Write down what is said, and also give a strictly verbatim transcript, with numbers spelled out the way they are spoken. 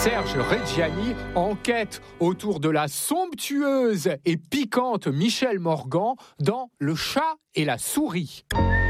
Serge Reggiani enquête autour de la somptueuse et piquante Michèle Morgan dans Le chat et la souris.